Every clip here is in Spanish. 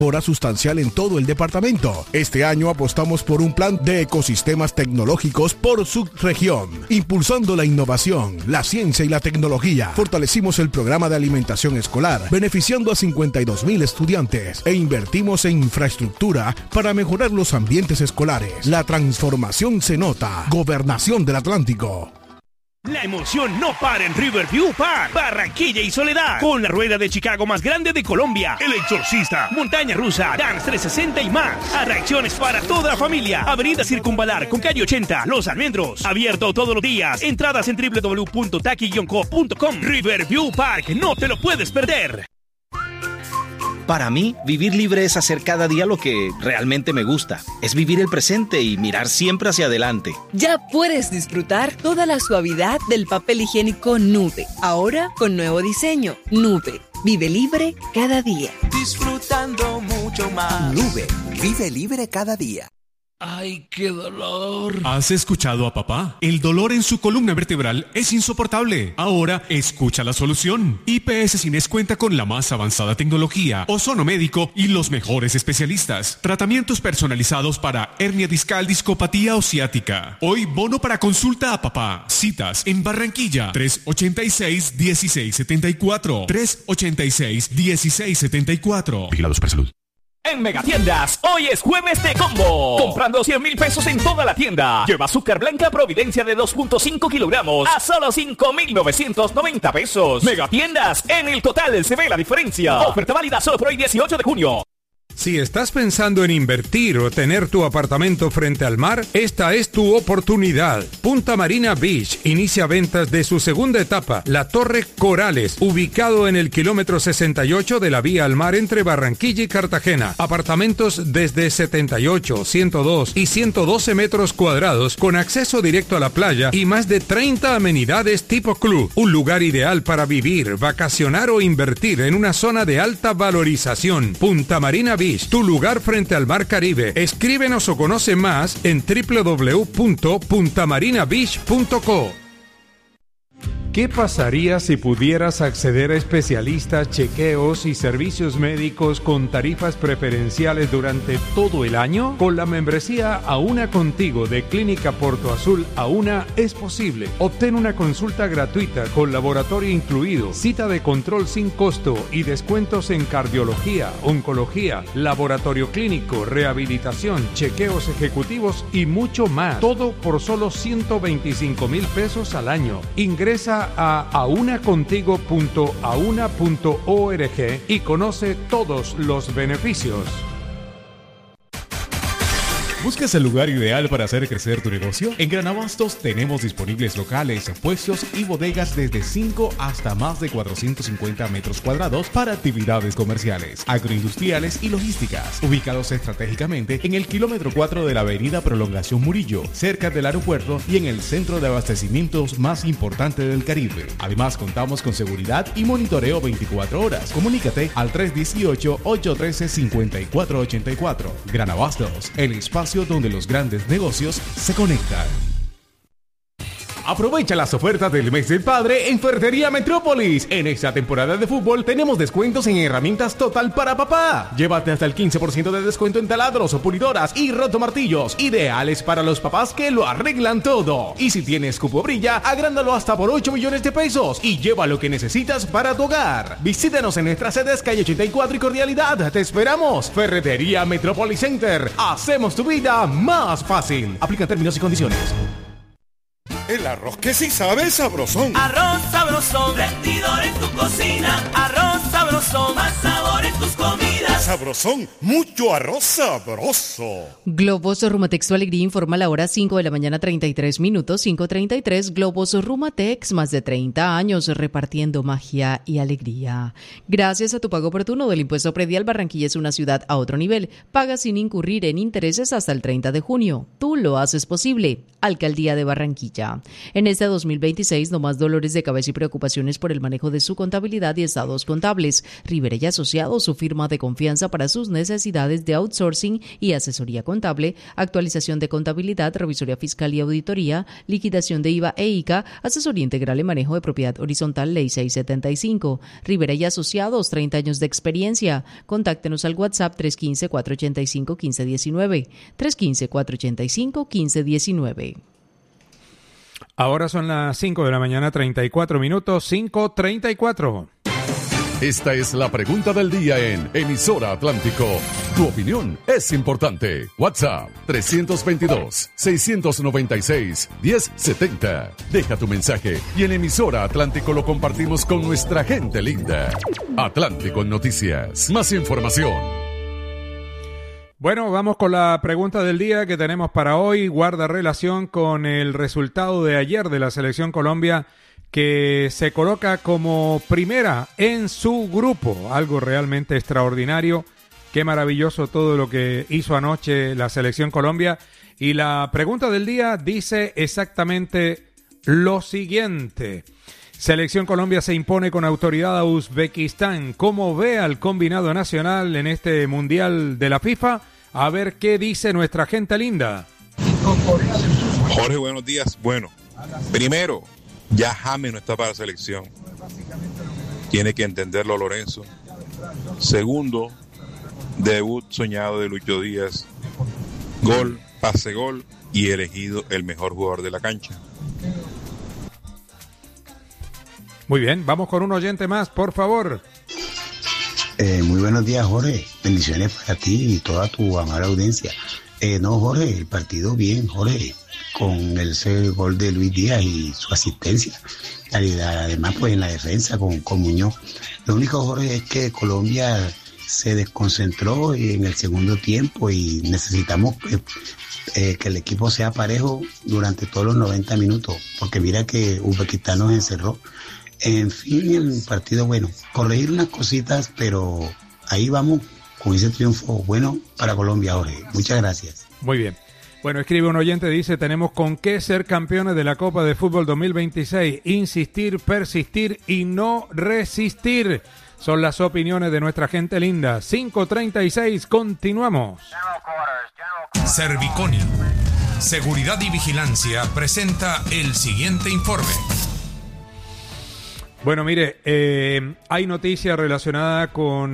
mejora sustancial en todo el departamento. Este año apostamos por un plan de ecosistemas tecnológicos por subregión, impulsando la innovación, la ciencia y la tecnología. Fortalecimos el programa de alimentación escolar, beneficiando a 52,000 estudiantes, e invertimos en infraestructura para mejorar los ambientes escolares. La transformación se nota. Gobernación del Atlántico. La emoción no para en Riverview Park, Barranquilla y Soledad, con la rueda de Chicago más grande de Colombia, El Exorcista, montaña rusa, Dance 360 y más. Atracciones para toda la familia. Avenida Circunvalar con calle 80, Los Almendros. Abierto todos los días. Entradas en www.taki-co.com. Riverview Park, no te lo puedes perder. Para mí, vivir libre es hacer cada día lo que realmente me gusta. Es vivir el presente y mirar siempre hacia adelante. Ya puedes disfrutar toda la suavidad del papel higiénico Nube. Ahora con nuevo diseño. Nube. Vive libre cada día. Disfrutando mucho más. Nube. Vive libre cada día. ¡Ay, qué dolor! ¿Has escuchado a papá? El dolor en su columna vertebral es insoportable. Ahora escucha la solución. IPS Cines cuenta con la más avanzada tecnología, ozono médico y los mejores especialistas. Tratamientos personalizados para hernia discal, discopatía o ciática. Hoy bono para consulta a papá. Citas en Barranquilla 386-1674. 386-1674. Vigilado Supersalud. En Megatiendas, hoy es jueves de combo. Comprando 100,000 pesos en toda la tienda, lleva azúcar blanca Providencia de 2.5 kilogramos a solo 5,990 pesos. Megatiendas, en el total se ve la diferencia. Oferta válida solo por hoy 18 de junio. Si estás pensando en invertir o tener tu apartamento frente al mar, esta es tu oportunidad. Punta Marina Beach inicia ventas de su segunda etapa, la Torre Corales, ubicado en el kilómetro 68 de la vía al mar entre Barranquilla y Cartagena. Apartamentos desde 78, 102 y 112 metros cuadrados con acceso directo a la playa y más de 30 amenidades tipo club. Un lugar ideal para vivir, vacacionar o invertir en una zona de alta valorización. Punta Marina Beach, tu lugar frente al mar Caribe. Escríbenos o conoce más en www.puntamarinabeach.co. ¿Qué pasaría si pudieras acceder a especialistas, chequeos y servicios médicos con tarifas preferenciales durante todo el año? Con la membresía Auna Contigo de Clínica Porto Azul, Auna es posible. Obtén una consulta gratuita con laboratorio incluido, cita de control sin costo y descuentos en cardiología, oncología, laboratorio clínico, rehabilitación, chequeos ejecutivos y mucho más. Todo por solo 125,000 pesos al año. Ingresa a aunacontigo.auna.org y conoce todos los beneficios. ¿Buscas el lugar ideal para hacer crecer tu negocio? En Gran Abastos tenemos disponibles locales, puestos y bodegas desde 5 hasta más de 450 metros cuadrados para actividades comerciales, agroindustriales y logísticas, ubicados estratégicamente en el kilómetro 4 de la avenida Prolongación Murillo, cerca del aeropuerto y en el centro de abastecimientos más importante del Caribe. Además, contamos con seguridad y monitoreo 24 horas. Comunícate al 318-813-5484. Gran Abastos, el espacio donde los grandes negocios se conectan. Aprovecha las ofertas del mes del padre en Ferretería Metrópolis. En esta temporada de fútbol tenemos descuentos en herramientas total para papá. Llévate hasta el 15% de descuento en taladros o pulidoras y rotomartillos, ideales para los papás que lo arreglan todo. Y si tienes cupo brilla, agrándalo hasta por 8 millones de pesos y lleva lo que necesitas para tu hogar. Visítanos en nuestras sedes calle 84 y Cordialidad. Te esperamos. Ferretería Metrópolis Center. Hacemos tu vida más fácil. Aplican términos y condiciones. El arroz que sí sabe sabrosón. Arroz sabrosón, rendidor en tu cocina. Arroz sabrosón, más sabor en tus comidas. Sabrosón, mucho arroz sabroso. Globos Rumatex, tu alegría, informa la hora 5 de la mañana 33 minutos, 5:33. Globos Rumatex, más de 30 años repartiendo magia y alegría. Gracias a tu pago oportuno del impuesto predial, Barranquilla es una ciudad a otro nivel. Paga sin incurrir en intereses hasta el 30 de junio. Tú lo haces posible. Alcaldía de Barranquilla. En este 2026, no más dolores de cabeza y preocupaciones por el manejo de su contabilidad y estados contables. Rivera y Asociados, su firma de confianza confianza para sus necesidades de outsourcing y asesoría contable, actualización de contabilidad, revisoría fiscal y auditoría, liquidación de IVA e ICA, asesoría integral y manejo de propiedad horizontal, Ley 675. Rivera y Asociados, 30 años de experiencia. Contáctenos al WhatsApp 315-485-1519. 315-485-1519. Ahora son las 5 de la mañana, 34 minutos, 5:34. Esta es la pregunta del día en Emisora Atlántico. Tu opinión es importante. WhatsApp 322-696-1070. Deja tu mensaje y en Emisora Atlántico lo compartimos con nuestra gente linda. Atlántico Noticias. Más información. Bueno, vamos con la pregunta del día que tenemos para hoy. Guarda relación con el resultado de ayer de la Selección Colombia, que se coloca como primera en su grupo. Algo realmente extraordinario. Qué maravilloso todo lo que hizo anoche la Selección Colombia. Y la pregunta del día dice exactamente lo siguiente. Selección Colombia se impone con autoridad a Uzbekistán. ¿Cómo ve al combinado nacional en este Mundial de la FIFA? A ver qué dice nuestra gente linda. Jorge, buenos días. Bueno, primero, ya James no está para la selección. Tiene que entenderlo Lorenzo. Segundo, debut soñado de Lucho Díaz. Gol, pase gol y elegido el mejor jugador de la cancha. Muy bien, vamos con un oyente más, por favor. Muy buenos días, Jorge. Bendiciones para ti y toda tu amada audiencia. No, Jorge, el partido bien, Jorge, con ese gol de Luis Díaz y su asistencia. Además, pues en la defensa con Muñoz. Lo único, Jorge, es que Colombia se desconcentró en el segundo tiempo y necesitamos que el equipo sea parejo durante todos los 90 minutos, porque mira que Uzbekistán nos encerró. En fin, el partido, bueno, corregir unas cositas, pero ahí vamos con ese triunfo bueno para Colombia, Jorge. Muchas gracias. Muy bien. Bueno, escribe un oyente, dice, tenemos con qué ser campeones de la Copa de Fútbol 2026. Insistir, persistir y no resistir. Son las opiniones de nuestra gente linda. 5:36, continuamos. Serviconi, Seguridad y Vigilancia, presenta el siguiente informe. Bueno, mire, hay noticia relacionada con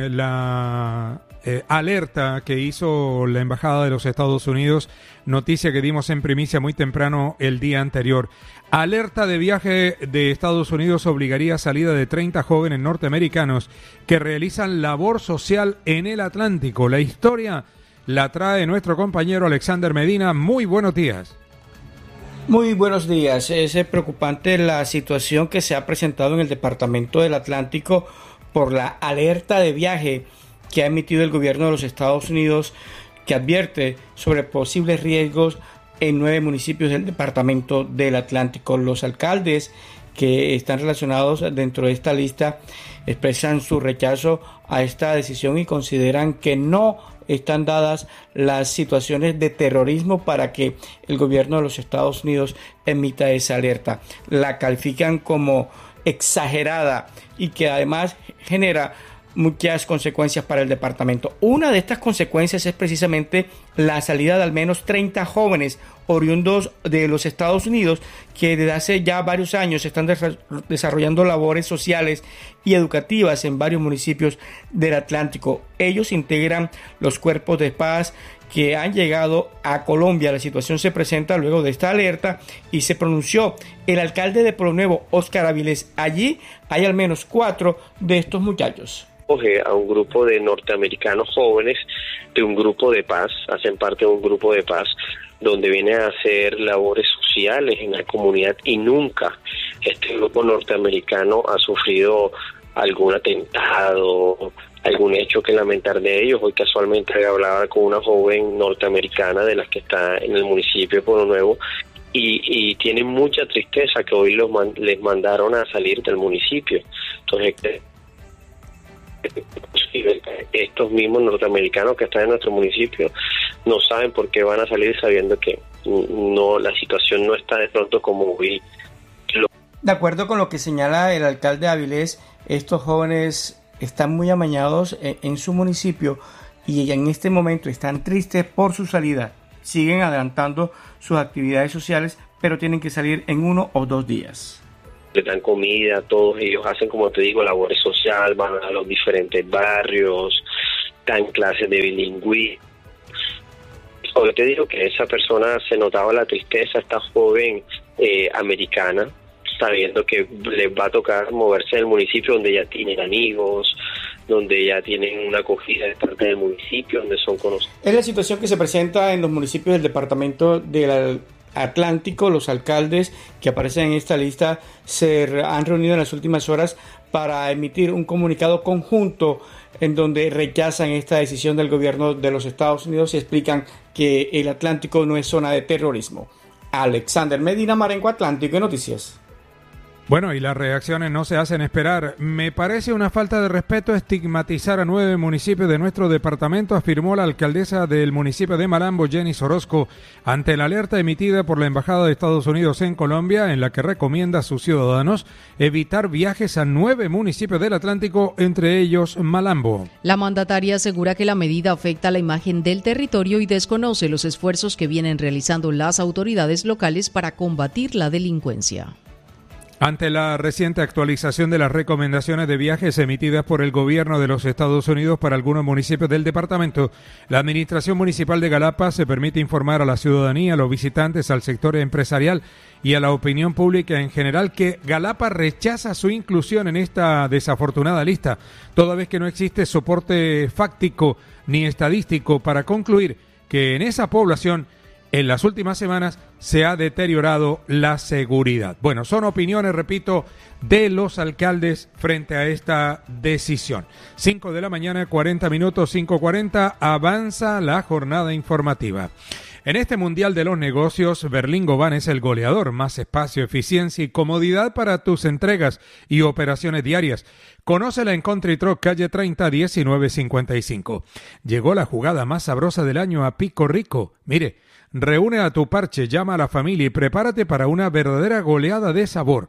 la alerta que hizo la Embajada de los Estados Unidos, noticia que dimos en primicia muy temprano el día anterior. Alerta de viaje de Estados Unidos obligaría a salida de 30 jóvenes norteamericanos que realizan labor social en el Atlántico. La historia la trae nuestro compañero Alexander Medina. Muy buenos días. Muy buenos días. Es preocupante la situación que se ha presentado en el Departamento del Atlántico por la alerta de viaje que ha emitido el gobierno de los Estados Unidos, que advierte sobre posibles riesgos en 9 municipios del Departamento del Atlántico. Los alcaldes que están relacionados dentro de esta lista expresan su rechazo a esta decisión y consideran que no están dadas las situaciones de terrorismo para que el gobierno de los Estados Unidos emita esa alerta. La califican como exagerada y que además genera muchas consecuencias para el departamento. Una de estas consecuencias es precisamente la salida de al menos 30 jóvenes oriundos de los Estados Unidos que desde hace ya varios años están desarrollando labores sociales y educativas en varios municipios del Atlántico. Ellos integran los cuerpos de paz que han llegado a Colombia. La situación se presenta luego de esta alerta y se pronunció el alcalde de Pueblo Nuevo, Óscar Avilés. Allí hay al menos 4 de estos muchachos. A un grupo de norteamericanos jóvenes de un grupo de paz, hacen parte de un grupo de paz donde vienen a hacer labores sociales en la comunidad y nunca este grupo norteamericano ha sufrido algún atentado, algún hecho que lamentar de ellos. Hoy casualmente hablaba con una joven norteamericana de las que está en el municipio de Pueblo Nuevo y tienen mucha tristeza que hoy les mandaron a salir del municipio. Entonces, estos mismos norteamericanos que están en nuestro municipio no saben por qué van a salir sabiendo que no, la situación no está de pronto como hoy. De acuerdo con lo que señala el alcalde Avilés, estos jóvenes están muy amañados en su municipio y en este momento están tristes por su salida. Siguen adelantando sus actividades sociales, pero tienen que salir en 1 o 2 días. Le dan comida, todos ellos hacen, como te digo, labores sociales, van a los diferentes barrios, dan clases de bilingüismo. Yo te digo que esa persona se notaba la tristeza, esta joven americana, sabiendo que les va a tocar moverse del municipio donde ya tienen amigos, donde ya tienen una acogida de parte del municipio, donde son conocidos. Es la situación que se presenta en los municipios del departamento del Atlántico. Los alcaldes que aparecen en esta lista se han reunido en las últimas horas para emitir un comunicado conjunto en donde rechazan esta decisión del gobierno de los Estados Unidos y explican que el Atlántico no es zona de terrorismo. Alexander Medina, Marengo, Atlántico y Noticias. Bueno, y las reacciones no se hacen esperar. Me parece una falta de respeto estigmatizar a 9 municipios de nuestro departamento, afirmó la alcaldesa del municipio de Malambo, Jenny Orozco, ante la alerta emitida por la Embajada de Estados Unidos en Colombia, en la que recomienda a sus ciudadanos evitar viajes a 9 municipios del Atlántico, entre ellos Malambo. La mandataria asegura que la medida afecta la imagen del territorio y desconoce los esfuerzos que vienen realizando las autoridades locales para combatir la delincuencia. Ante la reciente actualización de las recomendaciones de viajes emitidas por el gobierno de los Estados Unidos para algunos municipios del departamento, la Administración Municipal de Galapa se permite informar a la ciudadanía, a los visitantes, al sector empresarial y a la opinión pública en general que Galapa rechaza su inclusión en esta desafortunada lista, toda vez que no existe soporte fáctico ni estadístico para concluir que en esa población en las últimas semanas se ha deteriorado la seguridad. Bueno, son opiniones, repito, de los alcaldes frente a esta decisión. 5 de la mañana, 40 minutos, 5:40, avanza la jornada informativa. En este Mundial de los Negocios, Berlín Gobán es el goleador. Más espacio, eficiencia y comodidad para tus entregas y operaciones diarias. Conócela en Country Truck, calle 30, 1955. Llegó la jugada más sabrosa del año a Pico Rico. Mire, reúne a tu parche, llama a la familia y prepárate para una verdadera goleada de sabor.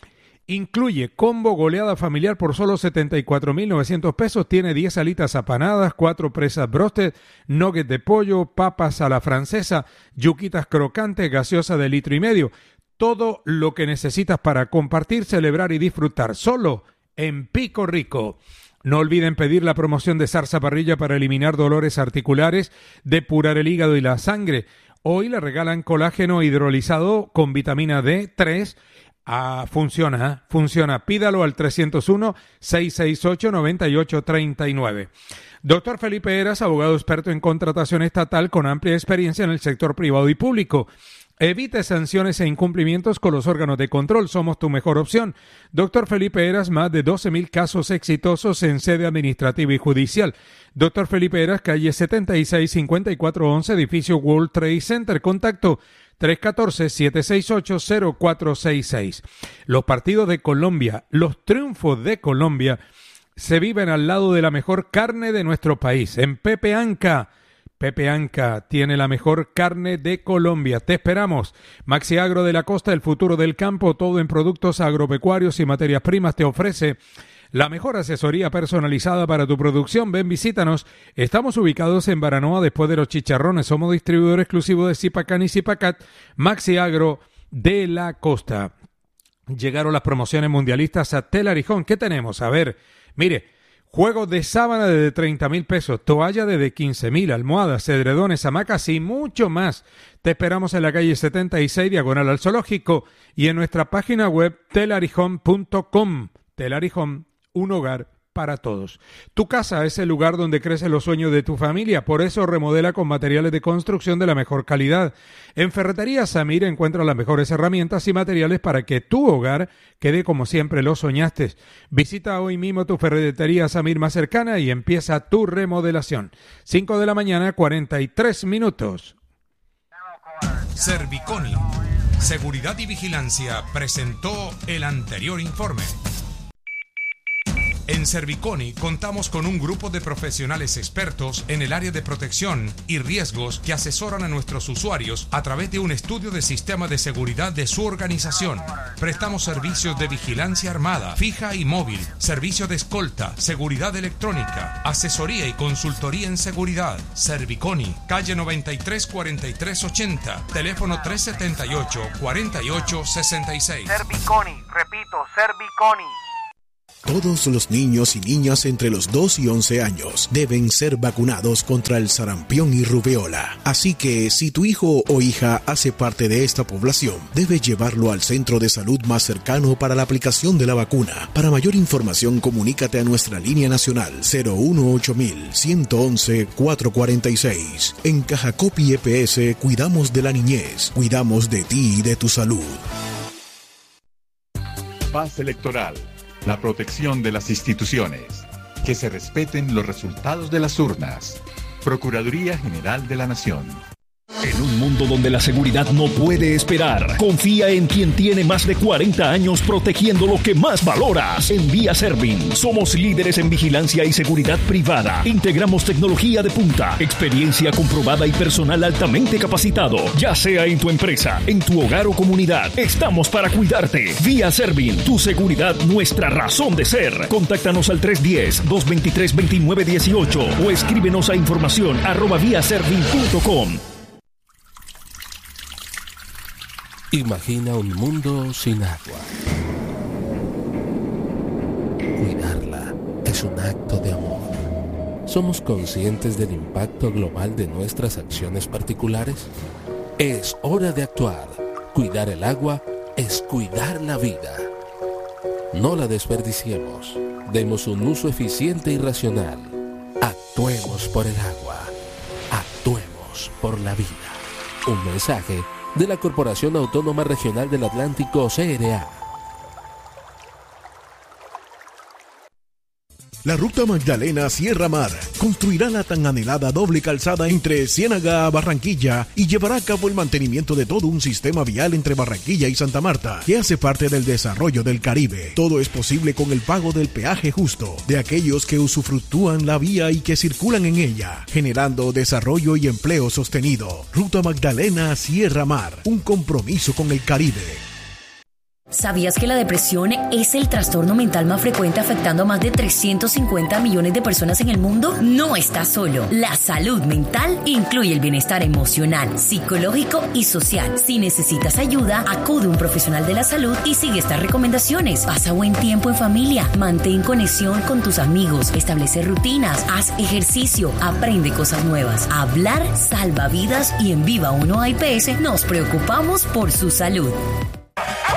Incluye combo goleada familiar por solo 74,900 pesos. Tiene 10 alitas apanadas, 4 presas broasted, nuggets de pollo, papas a la francesa, yuquitas crocantes, gaseosa de 1,5 litros. Todo lo que necesitas para compartir, celebrar y disfrutar. Solo en Pico Rico. No olviden pedir la promoción de zarza parrilla para eliminar dolores articulares, depurar el hígado y la sangre. Hoy le regalan colágeno hidrolizado con vitamina D3. Funciona. Pídalo al 301-668-9839. Doctor Felipe Heras, abogado experto en contratación estatal con amplia experiencia en el sector privado y público. Evite sanciones e incumplimientos con los órganos de control. Somos tu mejor opción. Doctor Felipe Heras, más de 12,000 casos exitosos en sede administrativa y judicial. Doctor Felipe Heras, calle 76-5411, edificio World Trade Center. Contacto 314-768-0466. Los partidos de Colombia, los triunfos de Colombia, se viven al lado de la mejor carne de nuestro país. En Pepe Anca. Pepe Anca tiene la mejor carne de Colombia. Te esperamos. Maxi Agro de la Costa, el futuro del campo, todo en productos agropecuarios y materias primas, te ofrece la mejor asesoría personalizada para tu producción. Ven, visítanos. Estamos ubicados en Baranoa, después de los Chicharrones. Somos distribuidor exclusivo de Zipacán y Zipacat. Maxi Agro de la Costa. Llegaron las promociones mundialistas a Telarijón. ¿Qué tenemos? A ver, mire. Juegos de sábana de 30,000 pesos, toalla de 15,000, almohadas, edredones, hamacas y mucho más. Te esperamos en la calle 76, diagonal al Zoológico, y en nuestra página web telarijón.com. Telarijón, un hogar para todos. Tu casa es el lugar donde crecen los sueños de tu familia, por eso remodela con materiales de construcción de la mejor calidad. En Ferretería Samir encuentra las mejores herramientas y materiales para que tu hogar quede como siempre lo soñaste. Visita hoy mismo tu Ferretería Samir más cercana y empieza tu remodelación. 5 de la mañana, 43 minutos. Serviconi, Seguridad y Vigilancia, presentó el anterior informe. En Serviconi contamos con un grupo de profesionales expertos en el área de protección y riesgos que asesoran a nuestros usuarios a través de un estudio de sistema de seguridad de su organización. Prestamos servicios de vigilancia armada, fija y móvil, servicio de escolta, seguridad electrónica, asesoría y consultoría en seguridad. Serviconi, calle 93 43 80, teléfono 378 48 66. Serviconi, repito, Serviconi. Todos los niños y niñas entre los 2 y 11 años deben ser vacunados contra el sarampión y rubeola. Así que, si tu hijo o hija hace parte de esta población, debes llevarlo al centro de salud más cercano para la aplicación de la vacuna. Para mayor información, comunícate a nuestra línea nacional 018-111-446. En Cajacopi EPS cuidamos de la niñez, cuidamos de ti y de tu salud. Paz electoral. La protección de las instituciones. Que se respeten los resultados de las urnas. Procuraduría General de la Nación. En un mundo donde la seguridad no puede esperar, confía en quien tiene más de 40 años protegiendo lo que más valoras. En Vía Servin, somos líderes en vigilancia y seguridad privada. Integramos tecnología de punta, experiencia comprobada y personal altamente capacitado. Ya sea en tu empresa, en tu hogar o comunidad, estamos para cuidarte. Vía Servin, tu seguridad, nuestra razón de ser. Contáctanos al 310-223-2918 o escríbenos a información@viaservin.com. Imagina un mundo sin agua. Cuidarla es un acto de amor. ¿Somos conscientes del impacto global de nuestras acciones particulares? Es hora de actuar. Cuidar el agua es cuidar la vida. No la desperdiciemos. Demos un uso eficiente y racional. Actuemos por el agua. Actuemos por la vida. Un mensaje de la Corporación Autónoma Regional del Atlántico, CRA. La Ruta Magdalena Sierra Mar construirá la tan anhelada doble calzada entre Ciénaga a Barranquilla y llevará a cabo el mantenimiento de todo un sistema vial entre Barranquilla y Santa Marta, que hace parte del desarrollo del Caribe. Todo es posible con el pago del peaje justo de aquellos que usufructúan la vía y que circulan en ella, generando desarrollo y empleo sostenido. Ruta Magdalena Sierra Mar, un compromiso con el Caribe. ¿Sabías que la depresión es el trastorno mental más frecuente afectando a más de 350 millones de personas en el mundo? No estás solo. La salud mental incluye el bienestar emocional, psicológico y social. Si necesitas ayuda, acude a un profesional de la salud y sigue estas recomendaciones. Pasa buen tiempo en familia, mantén conexión con tus amigos, establece rutinas, haz ejercicio, aprende cosas nuevas. Hablar salva vidas y en Viva 1 IPS nos preocupamos por su salud.